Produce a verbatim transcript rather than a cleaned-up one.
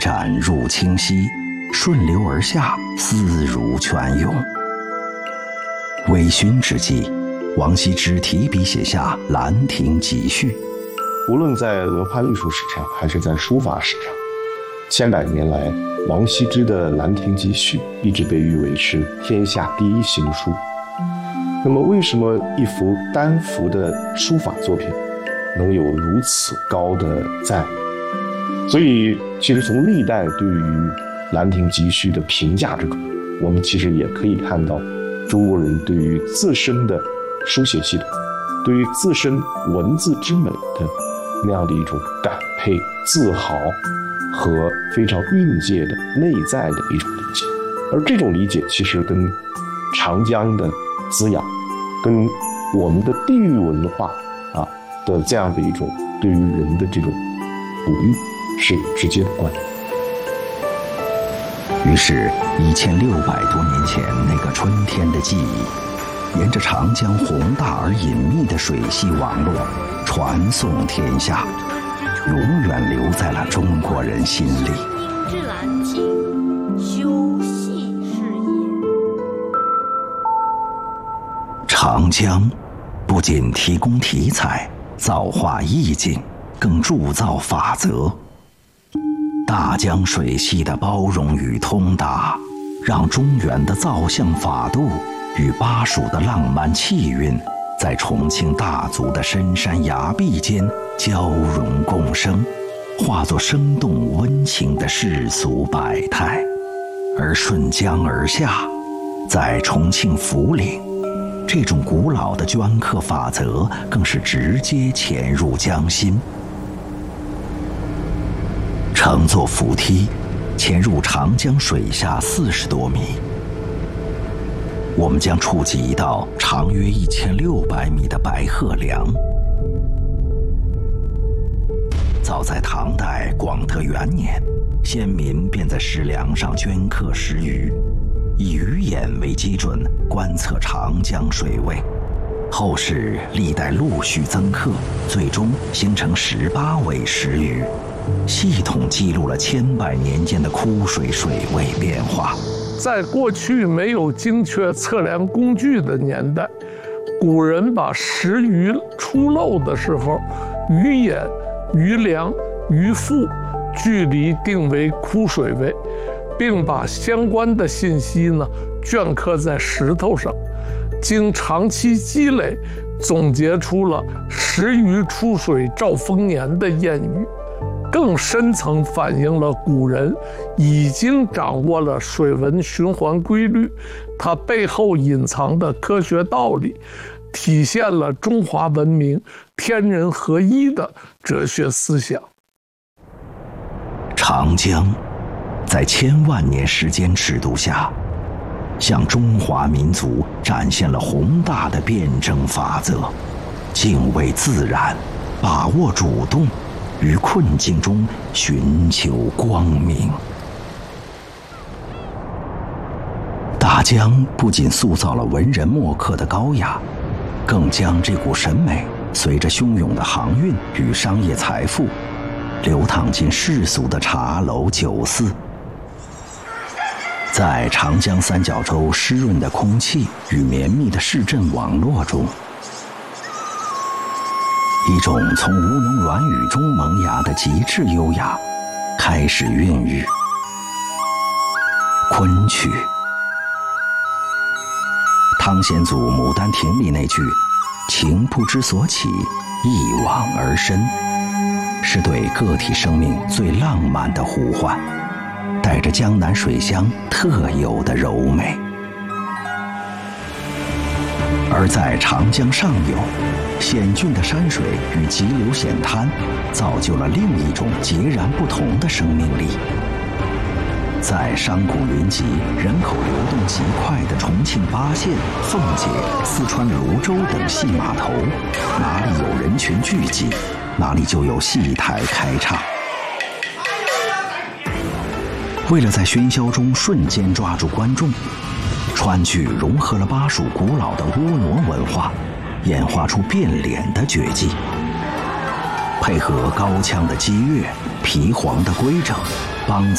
展入清溪，顺流而下，思如泉涌。微醺之际，王羲之提笔写下《兰亭集序》。 无论在文化艺术史上，还是在书法史上，千百年来，王羲之的《兰亭集序》一直被誉为是天下第一行书。那么，为什么一幅单幅的书法作品能有如此高的赞誉？所以，其实从历代对于《兰亭集序》的评价之中，我们其实也可以看到中国人对于自身的书写系统，对于自身文字之美的那样的一种感佩、自豪和非常蕴藉的内在的一种理解。而这种理解其实跟长江的滋养，跟我们的地域文化啊的这样的一种对于人的这种哺育是有直接的关联。 于是，一千六百多年前那个春天的记忆，沿着长江宏大而隐秘的水系网络传颂天下，永远留在了中国人心里。 之兰亭，修细是也。 长江不仅提供题材、造化意境，更铸造法则。大江水系的包容与通达，让中原的造像法度与巴蜀的浪漫气韵，在重庆大族的深山崖壁间交融共生，化作生动温情的世俗百态。而顺江而下，在重庆涪陵，这种古老的镌刻法则更是直接潜入江心。乘坐扶梯，潜入长江水下四十多米，我们将触及一道长约一千六百米的白鹤梁。早在唐代广德元年，先民便在石梁上镌刻石鱼，以鱼眼为基准观测长江水位。后世历代陆续增刻，最终形成十八尾石鱼，系统记录了千百年间的枯水水位变化。 在过去没有精确测量工具的年代，古人把石鱼出漏的时候，鱼眼、鱼梁、鱼腹距离定为枯水位，并把相关的信息呢镌刻在石头上。经长期积累，总结出了石鱼出水兆丰年的谚语，更深层反映了古人已经掌握了水文循环规律，它背后隐藏的科学道理，体现了中华文明天人合一的哲学思想。 长江在千万年时间尺度下，向中华民族展现了宏大的辩证法则，敬畏自然，把握主动，于困境中寻求光明。大江不仅塑造了文人墨客的高雅，更将这股审美随着汹涌的航运与商业财富，流淌进世俗的茶楼酒肆。在长江三角洲湿润的空气与绵密的市镇网络中，一种从吴侬软语中萌芽的极致优雅开始孕育。昆曲，汤显祖《牡丹亭》里那句“情不知所起，一往而深”，是对个体生命最浪漫的呼唤，带着江南水乡特有的柔美。而在长江上游，险峻的山水与急流险滩，造就了另一种截然不同的生命力。在商贾云集、人口流动极快的重庆巴县、奉节、四川泸州等戏码头，哪里有人群聚集，哪里就有戏台开唱。为了在喧嚣中瞬间抓住观众，川剧融合了巴蜀古老的婀娜文化，演化出变脸的绝技，配合高腔的激越、皮黄的规整，梆